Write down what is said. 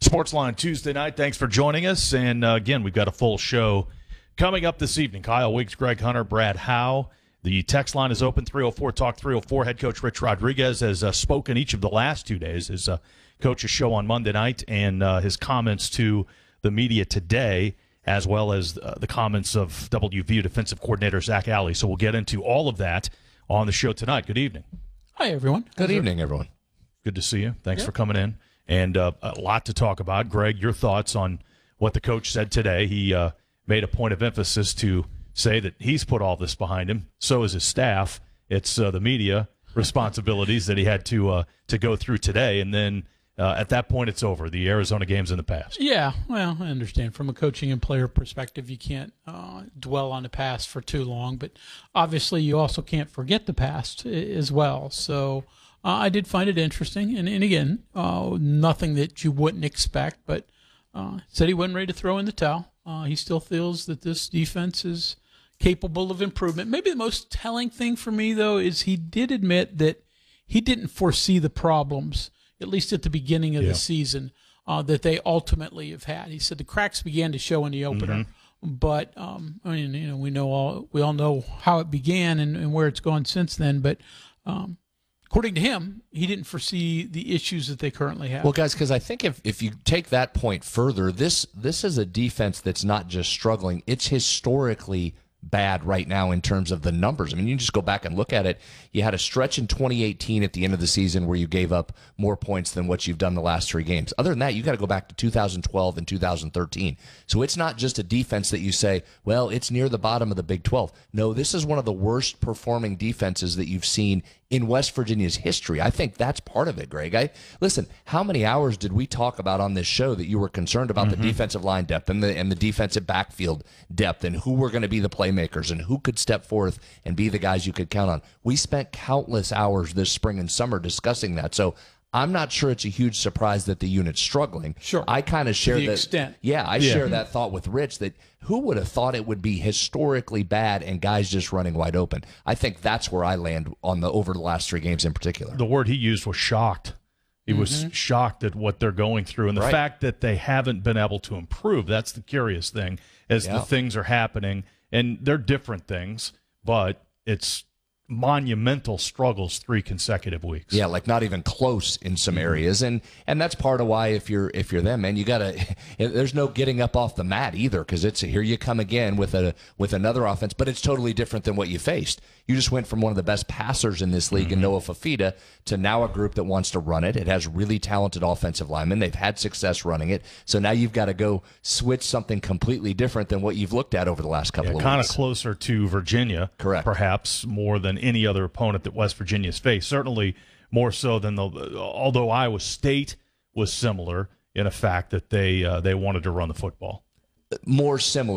Sportsline Tuesday night. Thanks for joining us. And again, we've got a full show coming up this evening. Kyle Weeks, Greg Hunter, Brad Howe. The text line is open, 304-TALK 304. Head coach Rich Rodriguez has spoken each of the last 2 days. His coach's show on Monday night and his comments to the media today, as well as the comments of WVU defensive coordinator Zach Alley. So we'll get into all of that on the show tonight. Good evening. Hi, everyone. Good evening, everyone. Good to see you. Thanks for coming in. And a lot to talk about. Greg, your thoughts on what the coach said today. He made a point of emphasis to say that he's put all this behind him. So is his staff. It's the media responsibilities that he had to go through today. And then at that point, it's over. The Arizona game's in the past. Yeah, well, I understand. From a coaching and player perspective, you can't dwell on the past for too long. But obviously, you also can't forget the past as well. So I did find it interesting. And again, nothing that you wouldn't expect. But said he wasn't ready to throw in the towel. He still feels that this defense is capable of improvement. Maybe the most telling thing for me, though, is he did admit that he didn't foresee the problems, at least at the beginning of the season, that they ultimately have had. He said the cracks began to show in the opener, but I mean, you know, we all know how it began and where it's gone since then. But according to him, he didn't foresee the issues that they currently have. Well, guys, because I think if you take that point further, this is a defense that's not just struggling; it's historically bad right now in terms of the numbers. I mean, you can just go back and look at it. You had a stretch in 2018 at the end of the season where you gave up more points than what you've done the last 3 games. Other than that, you got to go back to 2012 and 2013. So it's not just a defense that you say, well, it's near the bottom of the Big 12. No, this is one of the worst performing defenses that you've seen in West Virginia's history. I think that's part of it, Greg. Listen, how many hours did we talk about on this show that you were concerned about the defensive line depth and the defensive backfield depth and who were going to be the playmakers and who could step forth and be the guys you could count on? We spent countless hours this spring and summer discussing that. So I'm not sure it's a huge surprise that the unit's struggling. Sure. I kind of share to the that extent. Yeah, I share that thought with Rich that who would have thought it would be historically bad and guys just running wide open? I think that's where I land on over the last 3 games in particular. The word he used was shocked. He was shocked at what they're going through. And the fact that they haven't been able to improve, that's the curious thing, as the things are happening. And they're different things, but it's monumental struggles 3 consecutive weeks. Yeah, like not even close in some areas, and that's part of why if you're them, man, you gotta. There's no getting up off the mat either, because it's here you come again with another offense, but it's totally different than what you faced. You just went from one of the best passers in this league in Noah Fafita to now a group that wants to run it. It has really talented offensive linemen. They've had success running it, so now you've got to go switch something completely different than what you've looked at over the last couple of weeks. Kind of closer to Virginia, correct? Perhaps more than any other opponent that West Virginia's faced. Certainly more so than although Iowa State was similar in a fact that they wanted to run the football. More similar.